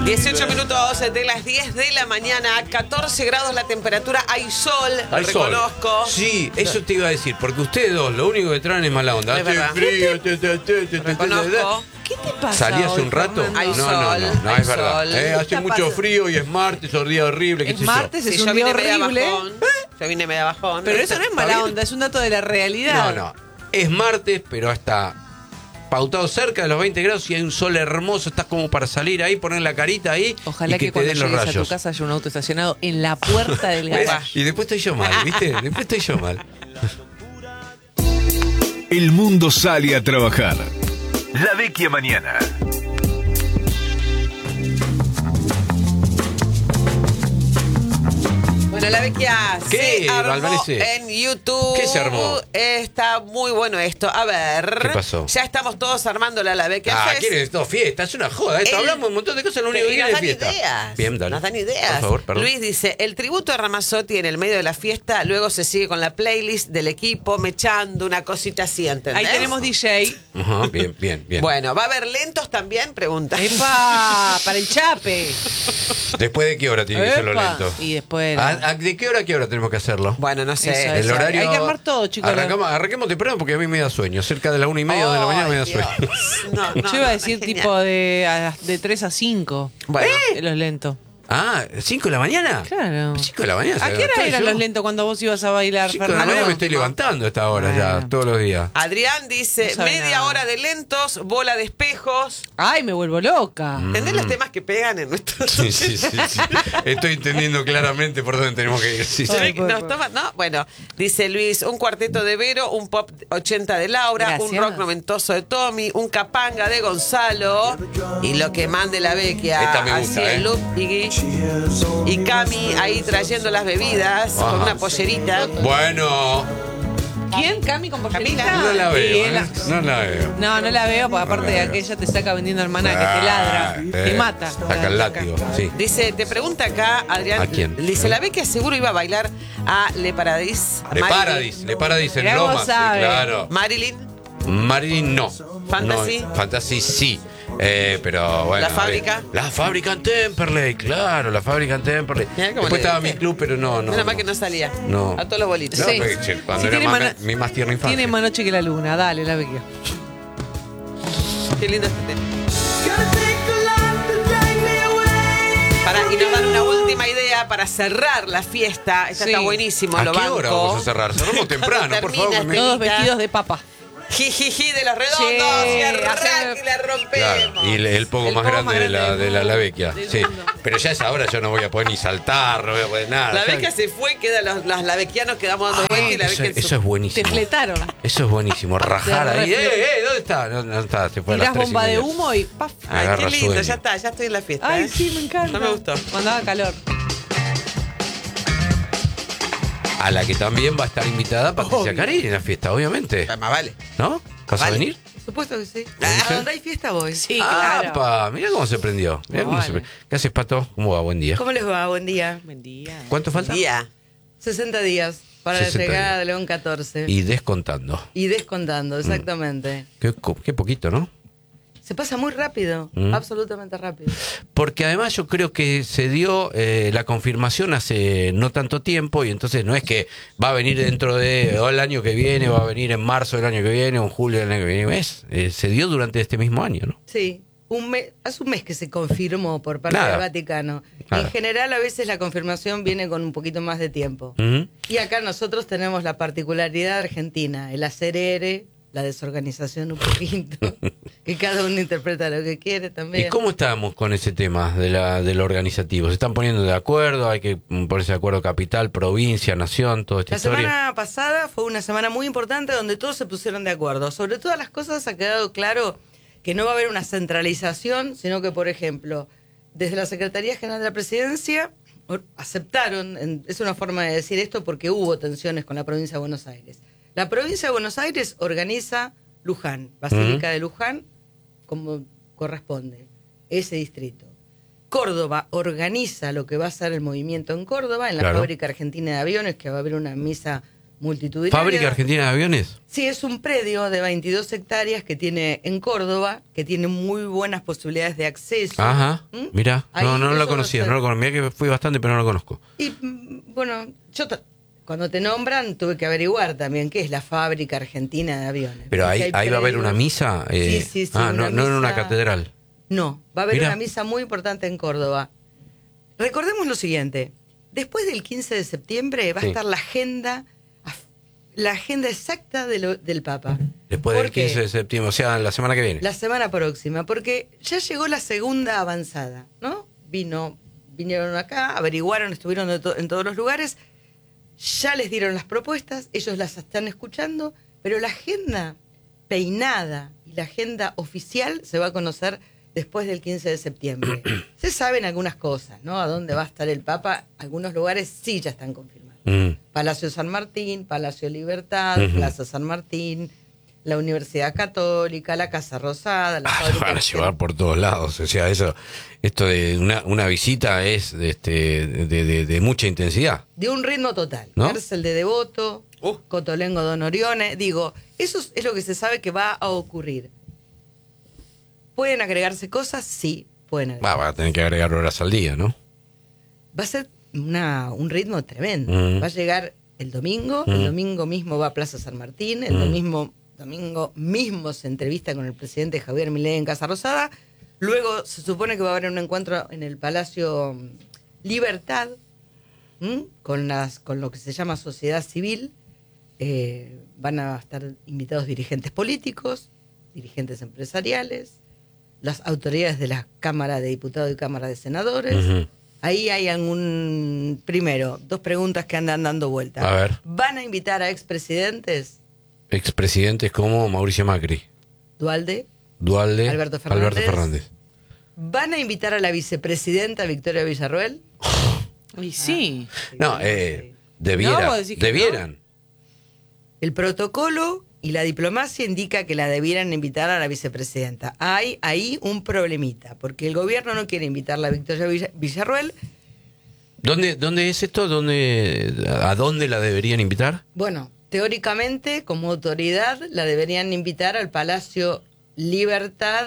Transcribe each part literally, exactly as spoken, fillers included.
dieciocho minutos de las diez de la mañana, catorce grados la temperatura, hay sol, Hay reconozco. sol. Sí, eso te iba a decir, porque ustedes dos lo único que traen es mala onda. Es verdad. Frío, te, te, te, te, te, Reconozco. ¿Qué te pasa? Salí hace hoy, un rato. Fernando? Hay no, sol, no, no, no, hay es verdad. sol. Eh, ¿Qué hace está mucho pasando? frío y es martes, es día horrible, qué Es sé yo. martes, Sí, es yo un día vine media horrible. bajón. Yo vine media bajón. Pero eso no es mala bien? onda, es un dato de la realidad. No, no. Es martes, pero hasta pautado cerca de los veinte grados y hay un sol hermoso. Estás como para salir ahí, poner la carita ahí Ojalá y que, que, te cuando den los llegues a rayos. tu casa haya un auto estacionado en la puerta del ¿Ves? garaje. Y después estoy yo mal, ¿viste? Después estoy yo mal. El mundo sale a trabajar. La Vecchia Mañana. Bueno, la Vecchia ¿Qué, se armó Valvanese? en YouTube. ¿Qué se armó? Está muy bueno esto. A ver. ¿Qué pasó? Ya estamos todos armándola la Vecchia Ah, Fest. quieren todo fiesta, es una joda. Esto El- hablamos un montón de cosas, lo único que Y quieren nos es dan fiesta. ideas. Bien, dale. Nos dan ideas. Por favor, perdón. Luis dice, el tributo a Ramazzotti en el medio de la fiesta, luego se sigue con la playlist del equipo, mechando una cosita así, ¿entendés? Ahí tenemos D J. Ajá, bien, bien, bien. Bueno, ¿va a haber lentos también? Pregunta. ¡Epa! Para el chape. ¿Después de qué hora tiene que ser lo Epa. lento? Y después. ¿A- a- ¿De qué hora a qué hora tenemos que hacerlo? Bueno, no sé. Eso, El eso. horario. Hay que armar todo, chicos. Arrancamos, arranquemos temprano porque a mí me da sueño. Cerca de la una y media de la mañana me da Ay, sueño. Dios. No, no, Yo iba a no, decir es genial. tipo de, a- de tres a cinco. Bueno. De los lentos. Ah, ¿cinco de la mañana? Claro. ¿cinco de la mañana? ¿A qué hora ¿Estoy eran yo? los lentos cuando vos ibas a bailar, cinco de la Fernando? mañana me estoy levantando a esta hora ya, Bueno. todos los días. Adrián dice, No sabe media nada. hora de lentos, bola de espejos. Ay, me vuelvo loca. ¿Entendés los temas que pegan en nuestro... Mm. Sí, sí, sí, sí. Estoy entendiendo claramente por dónde tenemos que ir. Sí, sí. Se ve Ay, que por nos favor. toma- no, bueno, dice Luis, un cuarteto de Vero, un pop ochenta de Laura, Gracias. un rock noventoso de Tommy, un capanga de Gonzalo y lo que mande la Vecchia. Esta me gusta, así ¿eh? el look y, y Cami ahí trayendo las bebidas Ajá. con una pollerita. Bueno, ¿Quién? ¿Cami con porcelita? Camila. no la Sí, veo. es la- ¿eh? No la veo. No, no la veo, porque aparte la de veo. aquella te saca vendiendo hermana que te ladra, Ah, te eh, mata. Saca el látigo, sí. Dice, te pregunta acá, Adrián. ¿A quién? Dice, la Vecchia seguro iba a bailar a Le Paradis. a Le Marilyn. Paradis, Le Paradis en Mirá cómo Roma. Sí, sabe. claro. Marilyn. Marilyn no. Fantasy. No, Fantasy sí. Eh, pero bueno. ¿La fábrica? a ver. La fábrica en Temperley, claro, la fábrica en Temperley. Mirá cómo Después le estaba diste. mi club, pero no, no. Menos mal no. que no salía. No. A todos los bolitos. No, Sí. porque, che, cuando Sí, era tiene más- mano- mi más tierna infancia. Tiene más noche que la luna, dale, la Vecchia. Qué lindo este tema. Para, y nos dan una última idea para cerrar la fiesta. Esta Sí. está buenísimo, ¿A lo qué banco. hora vamos a cerrar? Cerramos temprano, por favor. que me- Todos Temita. vestidos de papa. Jijiji de los redondos Sí, y arranca hacer- y la rompemos. Claro, y el, el poco El más poco grande más de la, grande de la, del la mundo. Vecchia. Del Sí. mundo. Pero ya a esa hora yo no voy a poder ni saltar, no voy a poder nada. La ya- Vecchia se fue, queda los, los lavequianos quedamos dando vueltas y la Eso, Vecchia en eso su- es buenísimo. Te fletaron. Eso es buenísimo. Rajar Te ahí. refle- ¡Eh, eh! ¿Dónde está? No, no está. Se fue a las Tirás tres y bomba de media. humo y ¡paf! Ay, Agarra qué lindo, sueño. ya está, ya estoy en la fiesta. Ay, ¿eh? sí, me encanta. No me gustó. Mandaba calor. A la que también va a estar invitada Patricia Obvio. Carini en la fiesta, obviamente. Ah, más vale. ¿No? ¿Vas Vale. a venir? Por supuesto que sí. ¿Ah, ¿A dónde hay fiesta voy? Sí, Ah, claro. pa, mirá cómo se prendió. Mirá cómo Vale. se pre- ¿Qué haces, Pato? ¿Cómo va? Buen día. ¿Cómo les va? Buen día. Buen día. ¿Cuánto falta? Día. sesenta días para la sesenta llegada días. de León catorce. Y descontando. Y descontando, exactamente. Qué, co- qué poquito, ¿no? Se pasa muy rápido, Mm. absolutamente rápido. Porque además yo creo que se dio eh, la confirmación hace no tanto tiempo y entonces no es que va a venir dentro de o el año que viene, va a venir en marzo del año que viene o en julio del año que viene. Es, eh, se dio durante este mismo año, ¿no? Sí, un mes, hace un mes que se confirmó por parte Nada. del Vaticano. Nada. En general, a veces la confirmación viene con un poquito más de tiempo. Ujú. Y acá nosotros tenemos la particularidad argentina, el acerere, la desorganización un poquito, que cada uno interpreta lo que quiere también. ¿Y cómo estamos con ese tema de la, del organizativo? ¿Se están poniendo de acuerdo? ¿Hay que mm, ponerse de acuerdo capital, provincia, nación, toda esta La historia? semana pasada fue una semana muy importante donde todos se pusieron de acuerdo. Sobre todas las cosas ha quedado claro que no va a haber una centralización, sino que, por ejemplo, desde la Secretaría General de la Presidencia or- aceptaron, en- es una forma de decir esto porque hubo tensiones con la provincia de Buenos Aires. La provincia de Buenos Aires organiza Luján, Basílica Ujú. de Luján, como corresponde, ese distrito. Córdoba organiza lo que va a ser el movimiento en Córdoba, en la Claro. fábrica argentina de aviones, que va a haber una misa multitudinaria. ¿Fábrica Argentina de Aviones? Sí, es un predio de veintidós hectáreas que tiene en Córdoba, que tiene muy buenas posibilidades de acceso. Ajá, ¿Mm? mirá, Ahí no, no eso lo va a conocía, ser- no lo conocía, mirá que fui bastante, pero no lo conozco. Y mm, bueno, yo ta- cuando te nombran tuve que averiguar también qué es la Fábrica Argentina de Aviones. Pero Porque ahí, hay ahí va a haber predios- una misa. eh, Sí, sí, sí, ah, no, una no en una misa- catedral. No, va a haber Mirá. una misa muy importante en Córdoba. Recordemos lo siguiente, después del quince de septiembre va Sí. a estar la agenda, la agenda exacta de lo- del Papa. Después ¿Por del qué? quince de septiembre, o sea, la semana que viene. La semana próxima, porque ya llegó la segunda avanzada, ¿no? Vino, vinieron acá, averiguaron, estuvieron de to- en todos los lugares, ya les dieron las propuestas, ellos las están escuchando, pero la agenda peinada y la agenda oficial se va a conocer después del quince de septiembre. Se saben algunas cosas, ¿no? A dónde va a estar el Papa, algunos lugares sí ya están confirmados. Mm. Palacio San Martín, Palacio Libertad, Ujú. Plaza San Martín, la Universidad Católica, la Casa Rosada, la Ah, lo fábrica van a de- llevar por todos lados. O sea, eso, esto de una, una visita es de, este, de, de- de mucha intensidad. de un ritmo total. ¿No? Cárcel de Devoto, Uh. Cotolengo Don Orione. Digo, eso es, es lo que se sabe que va a ocurrir. ¿Pueden agregarse cosas? Sí, pueden agregar. Va, va a tener que agregar horas al día, ¿no? Va a ser una, un ritmo tremendo. Mm. Va a llegar el domingo, el Mm. domingo mismo va a Plaza San Martín, el Mm. domingo, domingo mismo se entrevista con el presidente Javier Milei en Casa Rosada, luego se supone que va a haber un encuentro en el Palacio mm, Libertad, ¿m? con las con lo que se llama sociedad civil. Eh, van a estar invitados dirigentes políticos, dirigentes empresariales, las autoridades de la Cámara de Diputados y Cámara de Senadores. Ujú. Ahí hay algún... Primero, dos preguntas que andan dando vuelta. A ver. ¿Van a invitar a expresidentes? Expresidentes como Mauricio Macri, Dualde. Dualde, Alberto Fernández. Alberto Fernández. ¿Van a invitar a la vicepresidenta Victoria Villarroel? Y sí. No, eh, debiera, No, vos decís que debieran. El protocolo y la diplomacia indica que la debieran invitar a la vicepresidenta. Hay ahí un problemita, porque el gobierno no quiere invitarla a Victoria Villa- Villarroel. ¿Dónde, ¿Dónde es esto? ¿Dónde, ¿A dónde la deberían invitar? Bueno, teóricamente, como autoridad, la deberían invitar al Palacio Libertad,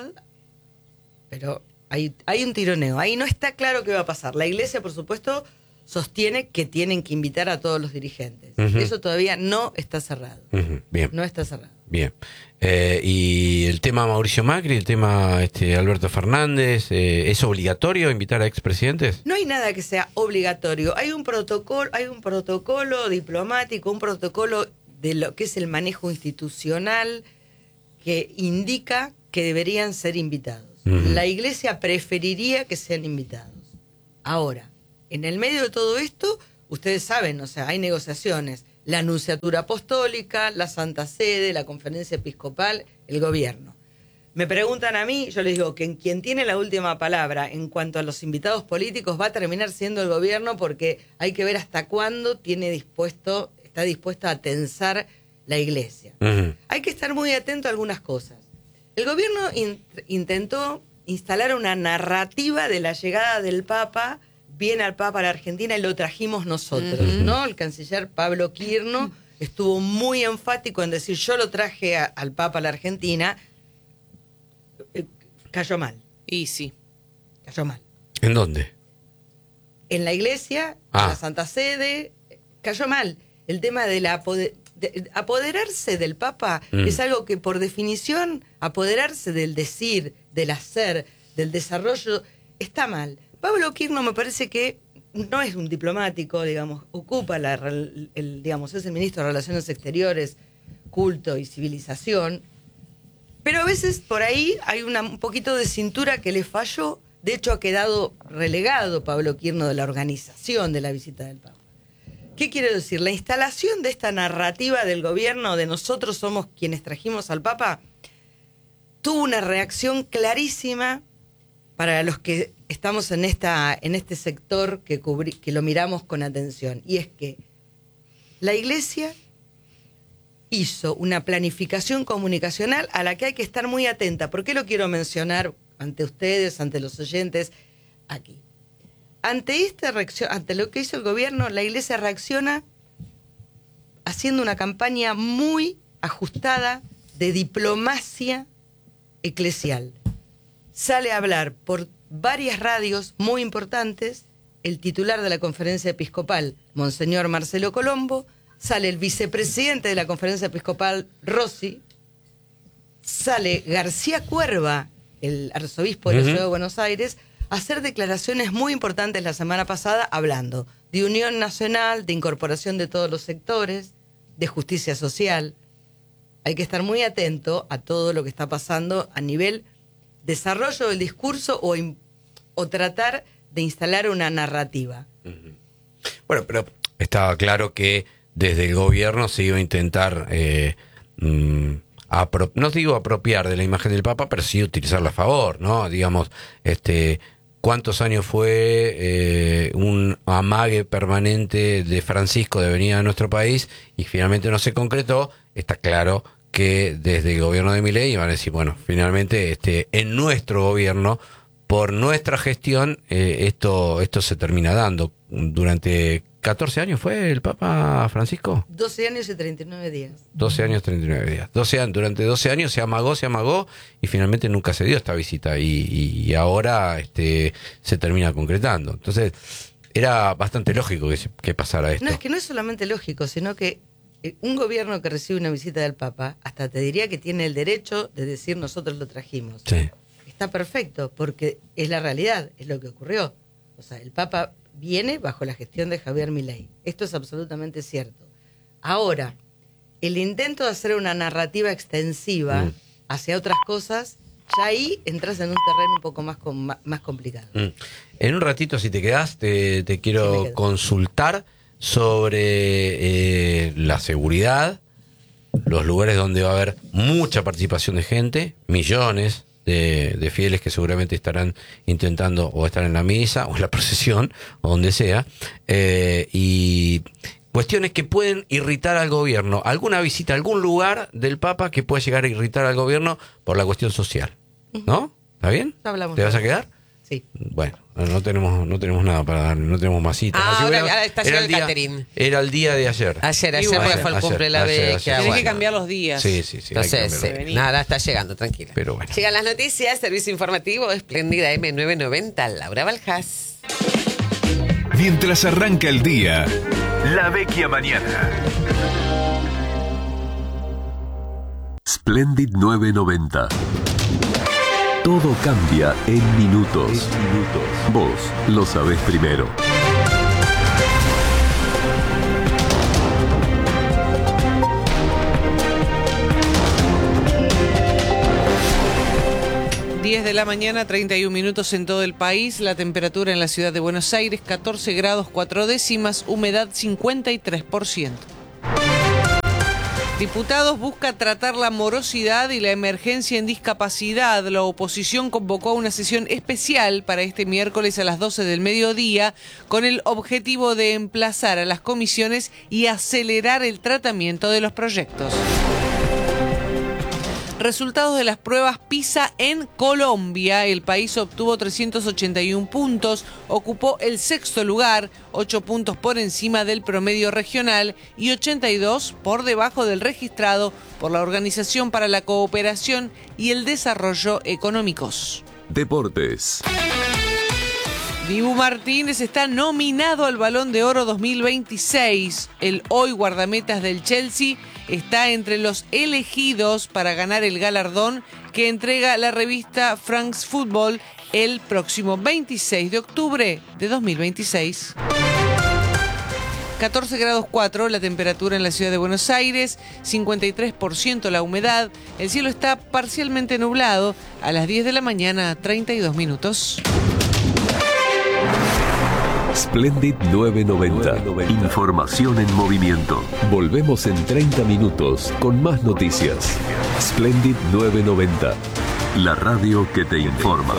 pero hay, hay un tironeo. Ahí no está claro qué va a pasar. La Iglesia, por supuesto, sostiene que tienen que invitar a todos los dirigentes. Ujú. Eso todavía no está cerrado. Ujú, bien. No está cerrado. Bien. Eh, y el tema Mauricio Macri, el tema este Alberto Fernández, eh, ¿es obligatorio invitar a expresidentes? No hay nada que sea obligatorio. Hay un protocolo, hay un protocolo diplomático, un protocolo de lo que es el manejo institucional que indica que deberían ser invitados. Ujú. La Iglesia preferiría que sean invitados. Ahora, en el medio de todo esto, ustedes saben, o sea, hay negociaciones. La Anunciatura Apostólica, la Santa Sede, la Conferencia Episcopal, el gobierno. Me preguntan a mí, yo les digo que quien tiene la última palabra en cuanto a los invitados políticos va a terminar siendo el gobierno, porque hay que ver hasta cuándo tiene dispuesto, está dispuesta a tensar la Iglesia. Ujú. Hay que estar muy atento a algunas cosas. El gobierno in- intentó instalar una narrativa de la llegada del Papa, viene al Papa a la Argentina y lo trajimos nosotros, ¿no? El canciller Pablo Quirno estuvo muy enfático en decir, yo lo traje a- al Papa a la Argentina. Eh, cayó mal, Y sí. cayó mal. ¿En dónde? En la iglesia, Ah. en la Santa Sede, cayó mal. El tema de la apode- de- apoderarse del Papa Mm. es algo que por definición, apoderarse del decir, del hacer, del desarrollo, está mal. Pablo Quirno me parece que no es un diplomático, digamos, ocupa la, rel- el, digamos, es el ministro de Relaciones Exteriores, culto y civilización, pero a veces por ahí hay una, un poquito de cintura que le falló. De hecho, ha quedado relegado Pablo Quirno de la organización de la visita del Papa. ¿Qué quiero decir? La instalación de esta narrativa del gobierno de nosotros somos quienes trajimos al Papa tuvo una reacción clarísima para los que estamos en, esta, en este sector que, cubri- que lo miramos con atención. Y es que la Iglesia hizo una planificación comunicacional a la que hay que estar muy atenta. ¿Por qué lo quiero mencionar ante ustedes, ante los oyentes, aquí? Ante esta reacción, ante lo que hizo el gobierno, la Iglesia reacciona haciendo una campaña muy ajustada de diplomacia eclesial. Sale a hablar por varias radios muy importantes el titular de la Conferencia Episcopal, Monseñor Marcelo Colombo, sale el vicepresidente de la Conferencia Episcopal, Rossi, sale García Cuerva, el arzobispo de la uh-huh. Ciudad de Buenos Aires, a hacer declaraciones muy importantes la semana pasada, hablando de unión nacional, de incorporación de todos los sectores, de justicia social. Hay que estar muy atento a todo lo que está pasando a nivel desarrollo del discurso o, o tratar de instalar una narrativa. Uh-huh. Bueno, pero estaba claro que desde el gobierno se iba a intentar, eh, mm, apro- no digo apropiar de la imagen del Papa, pero sí utilizarla a favor, ¿no? Digamos, este, ¿cuántos años fue eh, un amague permanente de Francisco de venir a nuestro país y finalmente no se concretó? Está claro que desde el gobierno de Milei iban a decir, bueno, finalmente este, en nuestro gobierno, por nuestra gestión, eh, esto, esto se termina dando. Durante catorce años fue el Papa Francisco. doce años y treinta y nueve días. doce años, treinta y nueve días. doce años, durante doce años se amagó, se amagó y finalmente nunca se dio esta visita y, y, y ahora este, se termina concretando. Entonces, era bastante lógico que, que pasara esto. No, es que no es solamente lógico, sino que un gobierno que recibe una visita del Papa, hasta te diría que tiene el derecho de decir nosotros lo trajimos. Sí. Está perfecto, porque es la realidad, es lo que ocurrió. O sea, el Papa viene bajo la gestión de Javier Milei. Esto es absolutamente cierto. Ahora, el intento de hacer una narrativa extensiva mm. hacia otras cosas, ya ahí entras en un terreno un poco más, con, más complicado. Mm. En un ratito, si te quedás, te, te quiero sí consultar sobre eh, la seguridad, los lugares donde va a haber mucha participación de gente, millones de, de fieles que seguramente estarán intentando o estar en la misa o en la procesión o donde sea, eh, y cuestiones que pueden irritar al gobierno, alguna visita a algún lugar del Papa que puede llegar a irritar al gobierno por la cuestión social, ¿no? ¿Está bien? Hablamos ¿Te vas a quedar? Sí. Bueno, no tenemos no tenemos nada para dar, no tenemos masitas. Ah, ahora, hubiera, ahora está era, el el día, catering. Era el día de ayer. Ayer, ayer bueno, fue el cumple de la ayer, vecchia. ayer. Tienes Bueno. que cambiar los días. Sí, sí, sí. Entonces, hay que cambiarlo. sí, nada, está llegando, tranquila. Pero bueno. Llegan las noticias, servicio informativo, Espléndida M novecientos noventa, Laura Baljas. Mientras arranca el día, La Vecchia Mañana. Splendid novecientos noventa. Todo cambia en minutos. minutos. Vos lo sabés primero. diez de la mañana, treinta y un minutos en todo el país. La temperatura en la ciudad de Buenos Aires, catorce grados cuatro décimas, humedad cincuenta y tres por ciento. Diputados busca tratar la morosidad y la emergencia en discapacidad. La oposición convocó a una sesión especial para este miércoles a las doce del mediodía con el objetivo de emplazar a las comisiones y acelerar el tratamiento de los proyectos. Resultados de las pruebas PISA en Colombia. El país obtuvo trescientos ochenta y un puntos, ocupó el sexto lugar, ocho puntos por encima del promedio regional y ochenta y dos por debajo del registrado por la Organización para la Cooperación y el Desarrollo Económicos. Deportes. Dibu Martínez está nominado al Balón de Oro dos mil veintiséis. El hoy guardametas del Chelsea está entre los elegidos para ganar el galardón que entrega la revista France Football el próximo veintiséis de octubre de dos mil veintiséis. catorce grados cuatro la temperatura en la ciudad de Buenos Aires, cincuenta y tres por ciento la humedad. El cielo está parcialmente nublado. A las diez de la mañana, treinta y dos minutos. Splendid novecientos noventa. Información en movimiento. Volvemos en treinta minutos con más noticias. Splendid novecientos noventa. La radio que te informa.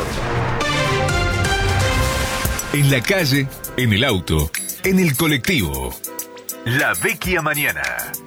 En la calle, en el auto, en el colectivo. La Vecchia Mañana.